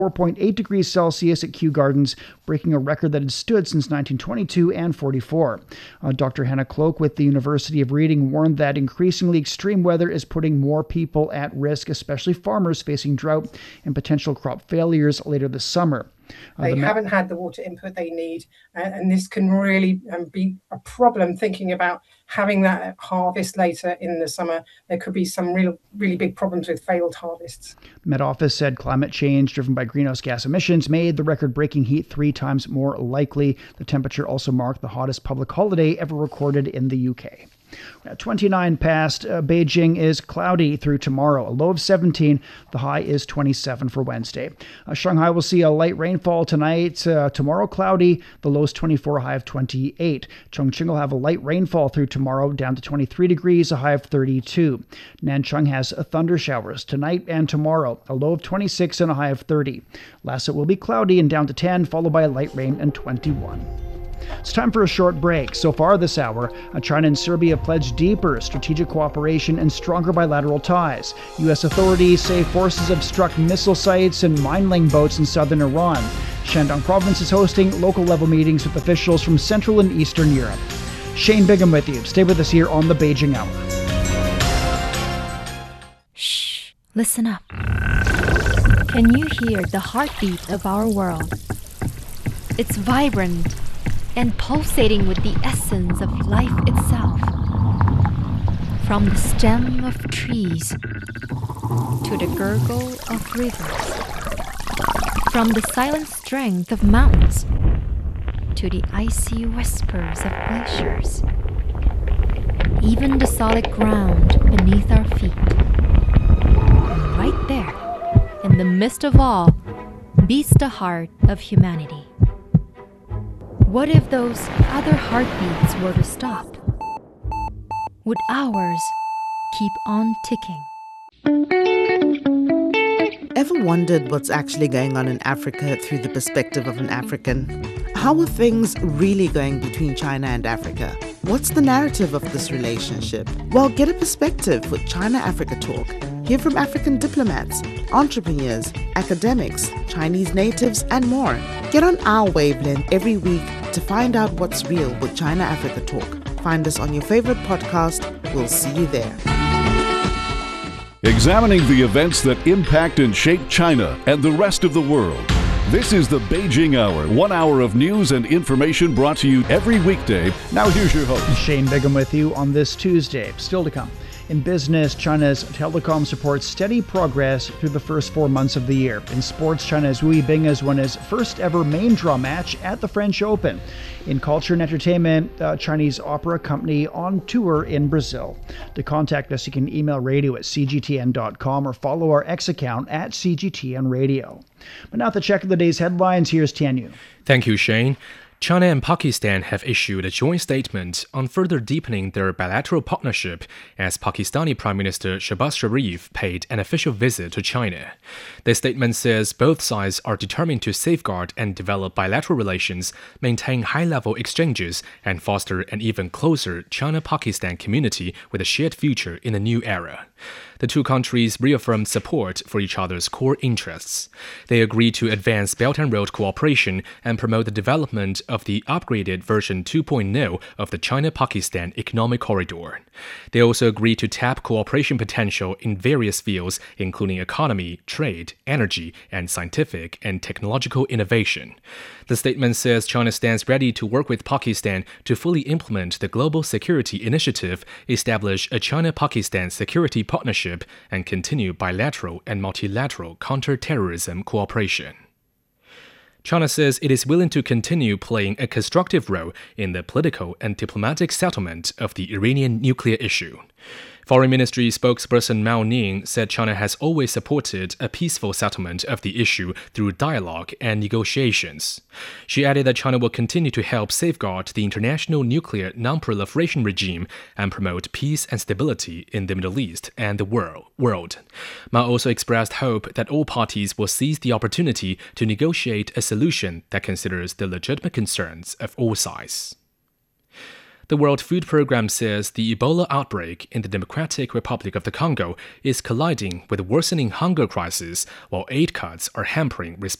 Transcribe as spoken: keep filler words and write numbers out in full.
four point eight degrees Celsius at Kew Gardens, breaking a record that had stood since nineteen twenty-two and forty-four. Uh, Doctor Hannah Cloak with the University of Reading warned that increasingly extreme weather is putting more people at risk, especially farmers facing drought and potential crop failures later this summer. Uh, they the haven't had the water input they need, uh, and this can really um, be a problem thinking about having that harvest later in the summer. There could be some real, really big problems with failed harvests. The Met Office said climate change driven by greenhouse gas emissions made the record-breaking heat three times more likely. The temperature also marked the hottest public holiday ever recorded in the U K. At twenty-nine past, uh, Beijing is cloudy through tomorrow. A low of seventeen. The high is twenty-seven for Wednesday. Uh, Shanghai will see a light rainfall tonight. Uh, tomorrow, cloudy. The low is twenty-four, a high of twenty-eight. Chongqing will have a light rainfall through tomorrow, down to twenty-three degrees, a high of thirty-two. Nanchang has uh, thunder showers tonight and tomorrow. A low of twenty-six and a high of thirty. Lhasa will be cloudy and down to ten, followed by a light rain and twenty-one. It's time for a short break. So far this hour, China and Serbia pledged deeper strategic cooperation and stronger bilateral ties. U S authorities say forces have struck missile sites and mine-laying boats in southern Iran. Shandong province is hosting local-level meetings with officials from Central and Eastern Europe. Shane Bigham with you. Stay with us here on the Beijing Hour. Shh, listen up. Can you hear the heartbeat of our world? It's vibrant and pulsating with the essence of life itself. From the stem of trees to the gurgle of rivers, from the silent strength of mountains to the icy whispers of glaciers, even the solid ground beneath our feet. And right there, in the midst of all, beats the heart of humanity. What if those other heartbeats were to stop? Would ours keep on ticking? Ever wondered what's actually going on in Africa through the perspective of an African? How are things really going between China and Africa? What's the narrative of this relationship? Well, get a perspective with China-Africa Talk. Hear from African diplomats, entrepreneurs, academics, Chinese natives, and more. Get on our wavelength every week to find out what's real with China-Africa Talk. Find us on your favorite podcast. We'll see you there. Examining the events that impact and shape China and the rest of the world. This is the Beijing Hour, one hour of news and information brought to you every weekday. Now here's your host. Shane Bigham with you on this Tuesday. Still to come. In business, China's telecom supports steady progress through the first four months of the year. In sports, China's Wu Yibing has won his first ever main draw match at the French Open. In culture and entertainment, uh, Chinese opera company on tour in Brazil. To contact us, you can email radio at c g t n dot com or follow our X account at C G T N Radio. But now to check the day's headlines, here's Tian Yu. Thank you, Shane. China and Pakistan have issued a joint statement on further deepening their bilateral partnership as Pakistani Prime Minister Shehbaz Sharif paid an official visit to China. The statement says both sides are determined to safeguard and develop bilateral relations, maintain high-level exchanges, and foster an even closer China-Pakistan community with a shared future in a new era. The two countries reaffirmed support for each other's core interests. They agreed to advance Belt and Road cooperation and promote the development of the upgraded version two point oh of the China-Pakistan Economic Corridor. They also agreed to tap cooperation potential in various fields, including economy, trade, energy, and scientific and technological innovation. The statement says China stands ready to work with Pakistan to fully implement the Global Security Initiative, establish a China-Pakistan security partnership, and continue bilateral and multilateral counter-terrorism cooperation. China says it is willing to continue playing a constructive role in the political and diplomatic settlement of the Iranian nuclear issue. Foreign Ministry spokesperson Mao Ning said China has always supported a peaceful settlement of the issue through dialogue and negotiations. She added that China will continue to help safeguard the international nuclear non-proliferation regime and promote peace and stability in the Middle East and the world. Mao also expressed hope that all parties will seize the opportunity to negotiate a solution that considers the legitimate concerns of all sides. The World Food Programme says the Ebola outbreak in the Democratic Republic of the Congo is colliding with a worsening hunger crisis, while aid cuts are hampering response.